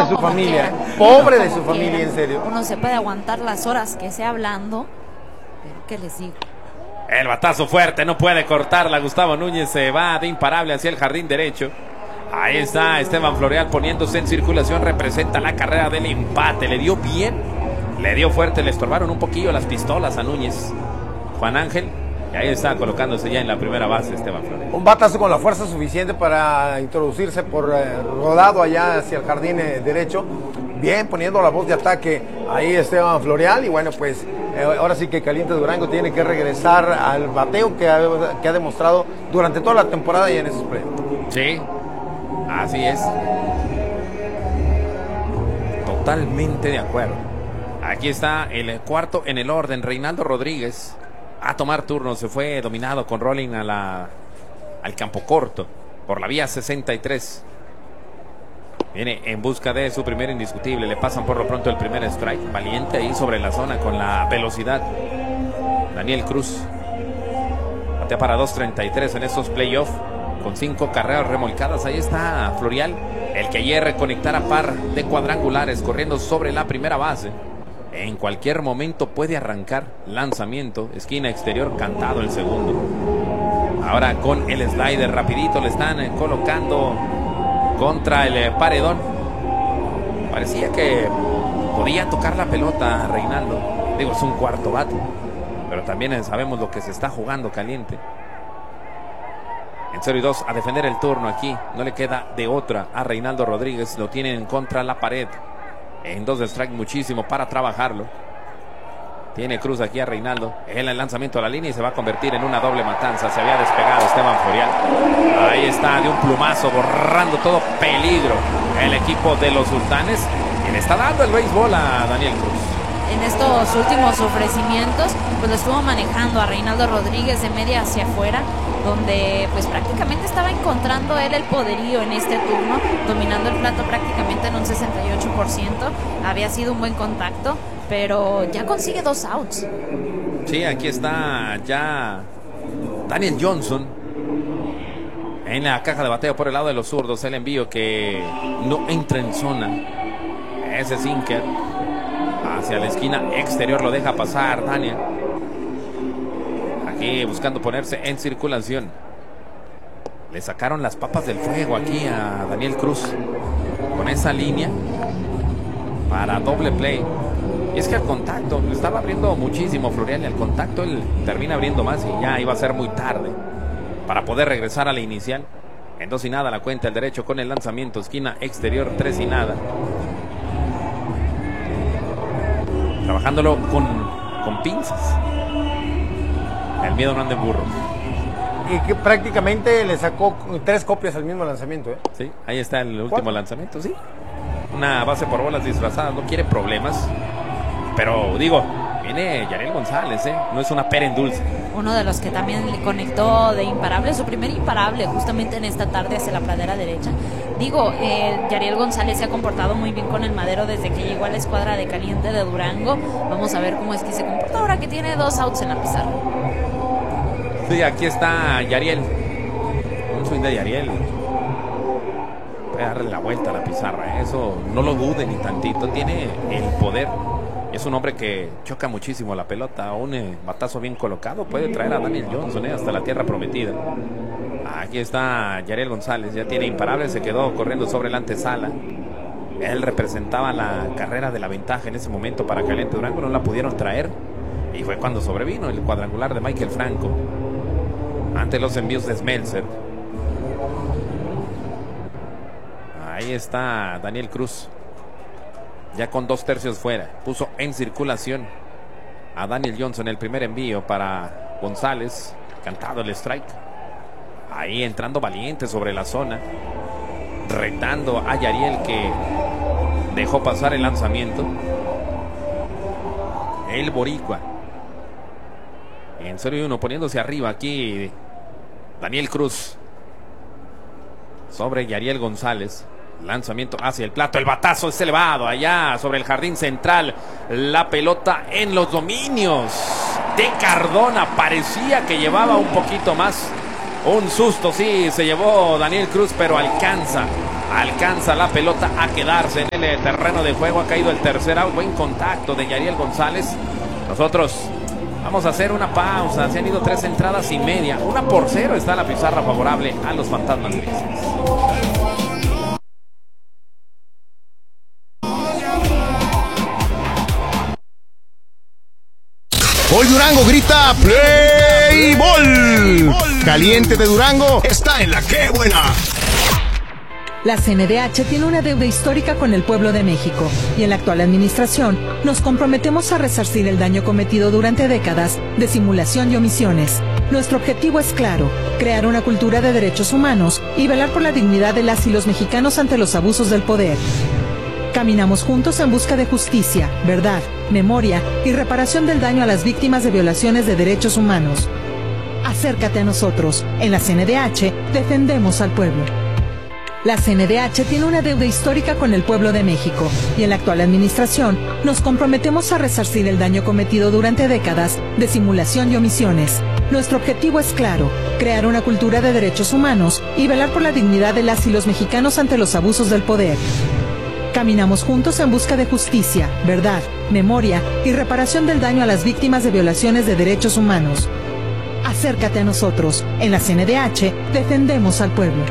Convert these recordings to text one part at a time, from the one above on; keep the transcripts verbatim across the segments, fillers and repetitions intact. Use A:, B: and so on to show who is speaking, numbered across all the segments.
A: su
B: como
A: familia,
B: quiera.
A: pobre
B: Uno
A: de su
B: como
A: familia,
B: quiera.
A: en serio.
B: Uno se puede aguantar las horas que esté hablando, pero ¿qué les digo?
C: El batazo fuerte, no puede cortarla. Gustavo Núñez se va de imparable hacia el jardín derecho. Ahí está Esteban Florial poniéndose en circulación. Representa la carrera del empate. Le dio bien, le dio fuerte. Le estorbaron un poquillo las pistolas a Núñez. Juan Ángel, y ahí está colocándose ya en la primera base Esteban Florial.
A: Un batazo con la fuerza suficiente para introducirse por eh, rodado allá hacia el jardín eh, derecho. Bien, poniendo la voz de ataque ahí Esteban Florial. Y bueno, pues eh, ahora sí que Caliente Durango tiene que regresar al bateo que ha, que ha demostrado durante toda la temporada y en esos playoffs.
C: Sí, así es. Totalmente de acuerdo. Aquí está el cuarto en el orden. Reinaldo Rodríguez a tomar turno. Se fue dominado con rolling a la, al campo corto por la vía sesenta y tres. Viene en busca de su primer indiscutible. Le pasan por lo pronto el primer strike. Valiente ahí sobre la zona con la velocidad. Daniel Cruz batea para dos treinta y tres en estos playoffs con cinco carreras remolcadas. Ahí está Florial, el que ayer reconectara par de cuadrangulares corriendo sobre la primera base. En cualquier momento puede arrancar. Lanzamiento, esquina exterior, cantado el segundo. Ahora con el slider rapidito le están colocando contra el paredón. Parecía que podía tocar la pelota Reinaldo. Digo, es un cuarto bate, pero también sabemos lo que se está jugando Caliente. En cero y dos a defender el turno aquí. No le queda de otra a Reinaldo Rodríguez. Lo tienen contra la pared. En dos de strike, muchísimo para trabajarlo. Tiene Cruz aquí a Reinaldo. En el lanzamiento a la línea y se va a convertir en una doble matanza. Se había despegado Esteban Florial. Ahí está de un plumazo borrando todo peligro el equipo de los Sultanes. Y le está dando el béisbol a Daniel Cruz.
B: En estos últimos ofrecimientos, pues lo estuvo manejando a Reinaldo Rodríguez de media hacia afuera, donde pues prácticamente estaba encontrando él el poderío en este turno, dominando el plato prácticamente en un sesenta y ocho por ciento. Había sido un buen contacto, pero ya consigue dos outs.
C: Sí, aquí está ya Daniel Johnson en la caja de bateo por el lado de los zurdos. El envío que no entra en zona. Ese sinker hacia la esquina exterior lo deja pasar Daniel. Aquí buscando ponerse en circulación. Le sacaron las papas del fuego aquí a Daniel Cruz con esa línea para doble play. Y es que al contacto le estaba abriendo muchísimo Florial, y al contacto él termina abriendo más y ya iba a ser muy tarde para poder regresar a la inicial. En dos y nada la cuenta el derecho con el lanzamiento, esquina exterior, tres y nada. Trabajándolo con, con pinzas. El miedo no anda en burro.
A: Y que prácticamente le sacó tres copias al mismo lanzamiento, ¿eh?
C: Sí, ahí está el último
A: ¿Cuál?
C: lanzamiento, sí. Una base por bolas disfrazada, no quiere problemas. Pero digo, viene Yariel González, ¿eh? No es una pera en dulce.
B: Uno de los que también le conectó de imparable, su primer imparable justamente en esta tarde hacia la pradera derecha. Digo, eh, Yariel González se ha comportado muy bien con el Madero desde que llegó a la escuadra de Caliente de Durango. Vamos a ver cómo es que se comporta ahora que tiene dos outs en la pizarra.
C: Sí, aquí está Yariel. Un swing de Yariel. Puede darle la vuelta a la pizarra, ¿eh? Eso no lo dude ni tantito. Tiene el poder. Es un hombre que choca muchísimo la pelota. Un eh, batazo bien colocado puede traer a Daniel Johnson eh, hasta la tierra prometida. Aquí está Yariel González. Ya tiene imparable. Se quedó corriendo sobre la antesala. Él representaba la carrera de la ventaja en ese momento para Caliente Durango. No la pudieron traer. Y fue cuando sobrevino el cuadrangular de Michael Franco ante los envíos de Smeltzer. Ahí está Daniel Cruz. Ya con dos tercios fuera. Puso en circulación a Daniel Johnson el primer envío para González. Cantado el strike. Ahí entrando valiente sobre la zona. Retando a Yariel, que dejó pasar el lanzamiento. El boricua. En cero y uno poniéndose arriba aquí Daniel Cruz sobre Yariel González. Lanzamiento hacia el plato, el batazo es elevado allá sobre el jardín central. La pelota en los dominios de Cardona. Parecía que llevaba un poquito más. Un susto, sí, se llevó Daniel Cruz, pero alcanza alcanza la pelota a quedarse en el terreno de juego. Ha caído el tercer out. Buen contacto de Yariel González. Nosotros vamos a hacer una pausa. Se han ido tres entradas y media. Una por cero está la pizarra favorable a los Fantasmas Grises.
D: Hoy Durango grita Play Ball. Caliente de Durango está en la que buena.
E: La C N D H tiene una deuda histórica con el pueblo de México y en la actual administración nos comprometemos a resarcir el daño cometido durante décadas de simulación y omisiones. Nuestro objetivo es claro, crear una cultura de derechos humanos y velar por la dignidad de las y los mexicanos ante los abusos del poder. Caminamos juntos en busca de justicia, verdad, memoria y reparación del daño a las víctimas de violaciones de derechos humanos. Acércate a nosotros. En la C N D H defendemos al pueblo. La C N D H tiene una deuda histórica con el pueblo de México y en la actual administración nos comprometemos a resarcir el daño cometido durante décadas de simulación y omisiones. Nuestro objetivo es claro, crear una cultura de derechos humanos y velar por la dignidad de las y los mexicanos ante los abusos del poder. Caminamos juntos en busca de justicia, verdad, memoria y reparación del daño a las víctimas de violaciones de derechos humanos. Acércate a nosotros. En la C N D H defendemos al pueblo.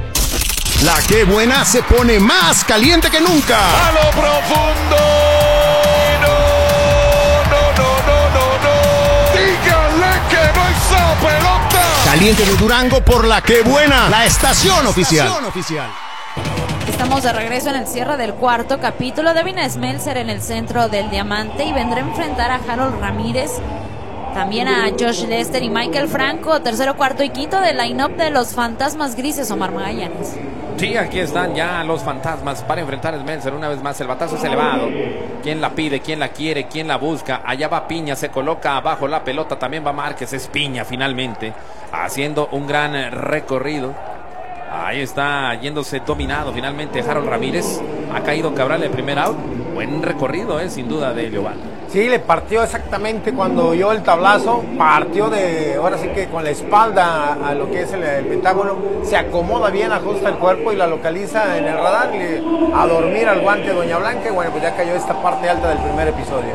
D: La que buena se pone más caliente que nunca.
F: A lo profundo. No, no, no, no, no, no. Díganle que no esa pelota.
D: Caliente de Durango por La que buena, la estación oficial. Estación oficial.
B: Estamos de regreso en el cierre del cuarto capítulo. Devin Smeltzer en el centro del diamante y vendrá a enfrentar a Harold Ramírez, también a Josh Lester y Michael Franco, tercero, cuarto y quinto del line-up de los Fantasmas Grises. Omar Magallanes.
C: Sí, aquí están ya los Fantasmas para enfrentar a Smeltzer. Una vez más, el batazo es elevado. ¿Quién la pide? ¿Quién la quiere? ¿Quién la busca? Allá va Piña, se coloca abajo la pelota. También va Márquez, es Piña finalmente, haciendo un gran recorrido. Ahí está yéndose dominado finalmente Harold Ramírez. Ha caído Cabral el primer out. Buen recorrido, eh, sin duda, de Leoval.
A: Sí, le partió exactamente cuando dio el tablazo. Partió de, ahora sí que con la espalda a lo que es el, el Pentágono. Se acomoda bien, ajusta el cuerpo y la localiza en el radar. Le, a dormir al guante Doña Blanca. Y bueno, pues ya cayó esta parte alta del primer episodio.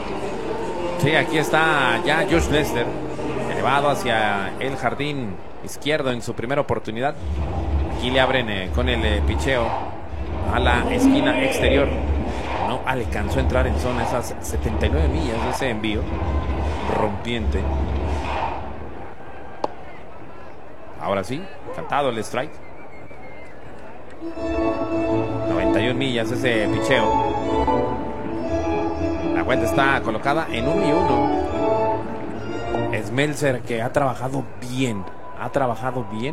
C: Sí, aquí está ya Josh Lester, elevado hacia el jardín izquierdo en su primera oportunidad. Aquí le abren eh, con el eh, picheo a la esquina exterior. No alcanzó a entrar en zona, esas setenta y nueve millas de ese envío rompiente. Ahora sí, cantado el strike. noventa y una millas ese picheo. La cuenta está colocada en un y uno. Smeltzer, que ha trabajado bien, ha trabajado bien,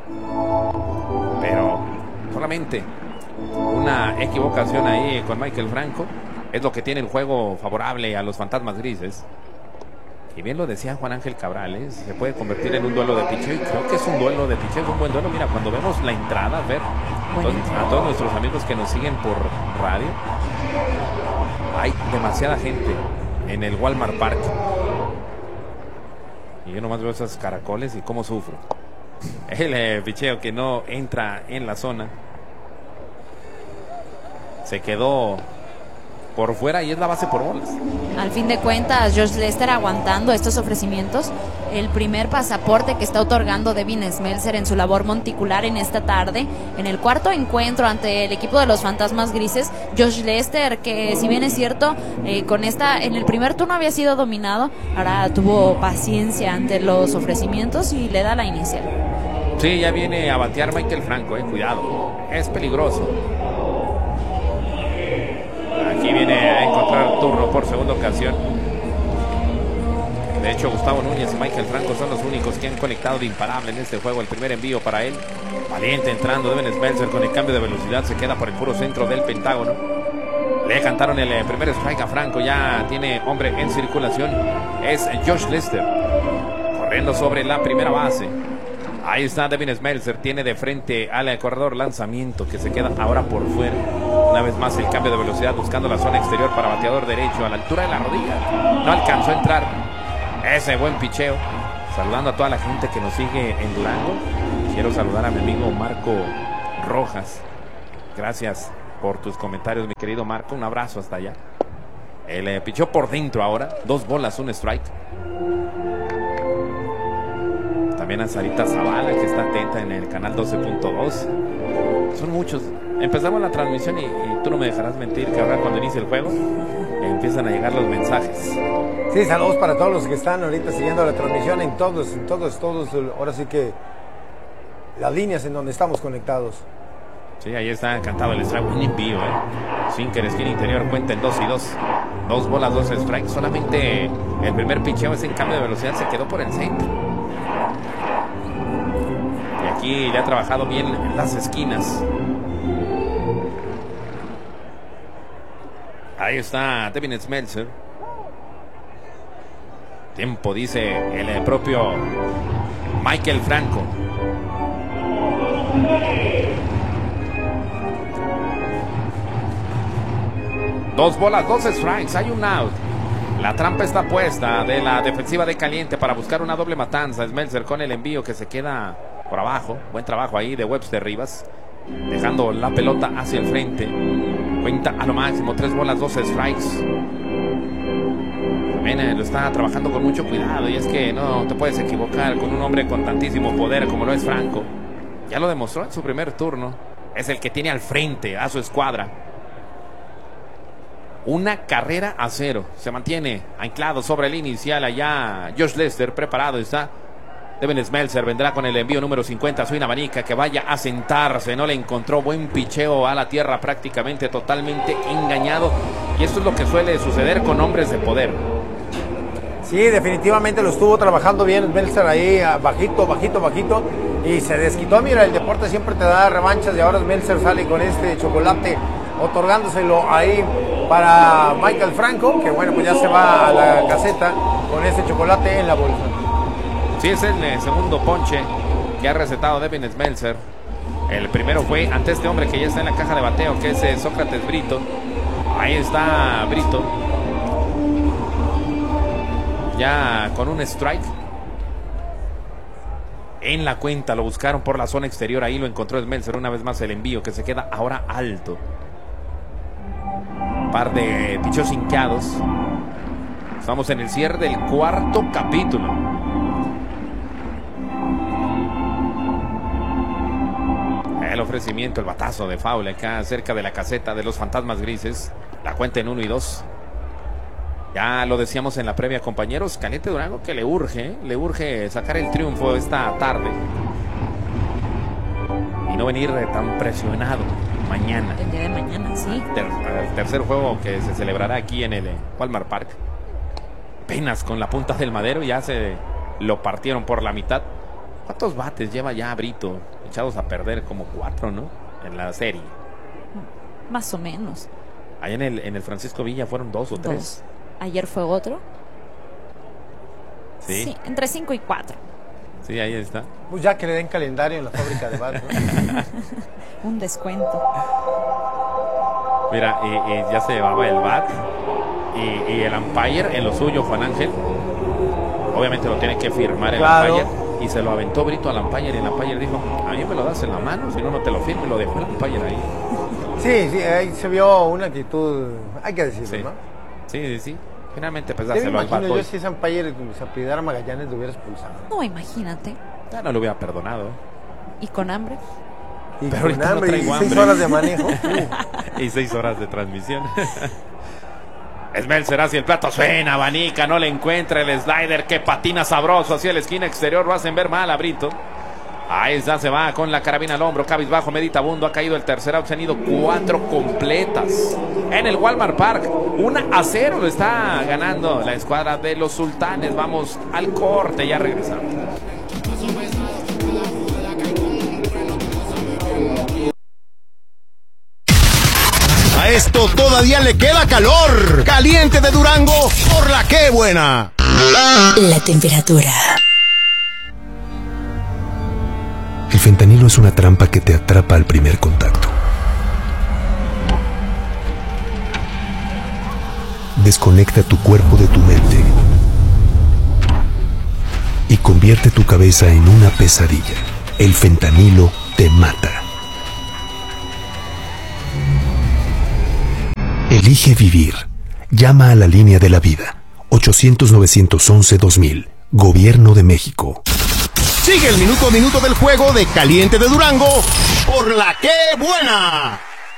C: pero solamente una equivocación ahí con Michael Franco es lo que tiene el juego favorable a los Fantasmas Grises. Y bien lo decía Juan Ángel Cabral, ¿eh? Se puede convertir en un duelo de picheo, y creo que es un duelo de picheo, es un buen duelo. Mira, cuando vemos la entrada, ver entonces, a todos nuestros amigos que nos siguen por radio, hay demasiada gente en el Walmart Park. Y yo nomás veo esos caracoles y cómo sufro. El eh, picheo que no entra en la zona. Se quedó por fuera y es la base por bolas.
B: Al fin de cuentas, Josh Lester aguantando estos ofrecimientos. El primer pasaporte que está otorgando Devin Smeltzer en su labor monticular en esta tarde. En el cuarto encuentro ante el equipo de los Fantasmas Grises, Josh Lester, que si bien es cierto, eh, con esta, en el primer turno había sido dominado, ahora tuvo paciencia ante los ofrecimientos y le da la inicial.
C: Sí, ya viene a batear Michael Franco, eh, cuidado, es peligroso. Aquí viene a encontrar turno por segunda ocasión. De hecho, Gustavo Núñez y Michael Franco son los únicos que han conectado de imparable en este juego. El primer envío para él. Valiente entrando, Devin Smeltzer con el cambio de velocidad. Se queda por el puro centro del Pentágono. Le cantaron el primer strike a Franco. Ya tiene hombre en circulación. Es Josh Lester corriendo sobre la primera base. Ahí está Devin Smeltzer. Tiene de frente al corredor lanzamiento que se queda ahora por fuera. Una vez más el cambio de velocidad buscando la zona exterior para bateador derecho a la altura de la rodilla. No alcanzó a entrar. Ese buen picheo. Saludando a toda la gente que nos sigue en Durango. Quiero saludar a mi amigo Marco Rojas, Gracias por tus comentarios, mi querido Marco. Un abrazo hasta allá. El eh, pichó por dentro ahora. Dos bolas, un strike. También a Sarita Zavala, que está atenta en el canal doce punto dos. Son muchos. Empezamos la transmisión y, y tú no me dejarás mentir que ahora cuando inicie el juego empiezan a llegar los mensajes.
A: Sí, saludos para todos los que están ahorita siguiendo la transmisión en todos, en todos, todos. Ahora sí que las líneas en donde estamos conectados.
C: Sí, ahí está cantado el strike. Un envío, ¿eh? Sinker, esquina interior, cuenta en dos y dos. Dos bolas, dos strikes. Solamente el primer picheo, ese cambio de velocidad, se quedó por el centro. Y aquí le ha trabajado bien en las esquinas. Ahí está Devin Smeltzer. Tiempo, dice el propio Michael Franco. Dos bolas, dos strikes, hay un out. La trampa está puesta de la defensiva de Caliente para buscar una doble matanza. Smeltzer con el envío que se queda por abajo. Buen trabajo ahí de Webster Rivas, dejando la pelota hacia el frente. Cuenta a lo máximo, tres bolas, dos strikes. También lo está trabajando con mucho cuidado, y es que no te puedes equivocar con un hombre con tantísimo poder como lo es Franco. Ya lo demostró en su primer turno. Es el que tiene al frente a su escuadra. Una carrera a cero. Se mantiene anclado sobre el inicial allá Josh Lester. Preparado está Devin Smeltzer. Vendrá con el envío número cincuenta. Soy una abanica que vaya a sentarse. No le encontró. Buen picheo a la tierra, prácticamente totalmente engañado. Y esto es lo que suele suceder con hombres de poder.
A: Sí, definitivamente lo estuvo trabajando bien Smeltzer ahí, bajito, bajito, bajito. Y se desquitó. Mira, el deporte siempre te da revanchas, y ahora Smeltzer sale con este chocolate, otorgándoselo ahí para Michael Franco, que bueno, pues ya se va a la caseta con ese chocolate en la bolsa.
C: Sí, es el eh, segundo ponche que ha recetado Devin Smeltzer. El primero fue ante este hombre que ya está en la caja de bateo, que es eh, Sócrates Brito. Ahí está Brito, ya con un strike en la cuenta. Lo buscaron por la zona exterior, ahí lo encontró Smeltzer. Una vez más el envío que se queda ahora alto. Par de pichos hincados. Estamos en el cierre del cuarto capítulo. El ofrecimiento, el batazo de foul acá cerca de la caseta de los Fantasmas Grises. La cuenta en uno y dos. Ya lo decíamos en la previa, compañeros. Caliente Durango que le urge, ¿eh? le urge sacar el triunfo esta tarde y no venir tan presionado mañana.
B: El día de mañana, sí.
C: Ter el tercer juego que se celebrará aquí en el Walmart Park. Apenas con la punta del madero ya se lo partieron por la mitad. ¿Cuántos bates lleva ya Brito echados a perder? Como cuatro, ¿no? En la serie.
B: Más o menos.
C: Allá en el, en el Francisco Villa fueron dos o tres.
B: Dos. Ayer fue otro.
C: Sí.
B: Sí, entre cinco y cuatro.
C: Sí, ahí está.
A: Pues ya que le den calendario en la fábrica de bats, ¿no?
B: Un descuento.
C: Mira, y, y ya se llevaba el bat. Y, y el umpire en lo suyo, Juan Ángel. Obviamente lo tiene que firmar el
A: Claro.
C: umpire. Y se lo aventó Brito al umpire. Y el umpire dijo: a mí me lo das en la mano, si no, no te lo firmo. Y lo dejó el umpire ahí.
A: Sí, sí, ahí se vio una actitud, hay que decirlo,
C: Sí.
A: ¿no?
C: Sí, sí, sí. Finalmente
A: Yo me
C: pesárselo al
A: imagino
C: bat
A: yo
C: boy.
A: si ese umpire se apellidara Magallanes lo hubiera expulsado.
B: No, imagínate.
C: Ya no lo hubiera perdonado.
B: Y con hambre.
A: Y
C: Pero
A: con
C: ahorita no
A: hambre y
C: traigo
A: seis
C: hambre.
A: horas de manejo. Uh.
C: Y seis horas de transmisión. Smeltzer hacia el plato, suena, abanica, no le encuentra el slider que patina sabroso hacia la esquina exterior. Lo hacen ver mal a Brito. Ahí está, se va con la carabina al hombro, cabizbajo, meditabundo. Ha caído el tercer out, se han ido cuatro completas en el Walmart Park. Una a cero lo está ganando la escuadra de los Sultanes. Vamos al corte, ya regresamos.
D: A esto todavía le queda calor. Caliente de Durango por la que buena.
G: La temperatura.
H: El fentanilo es una trampa que te atrapa al primer contacto. Desconecta tu cuerpo de tu mente y convierte tu cabeza en una pesadilla. El fentanilo te mata. Elige vivir. Llama a la línea de la vida. ochocientos, novecientos once, dos mil. Gobierno de México.
D: Sigue el minuto a minuto del juego de Caliente de Durango por La Que Buena.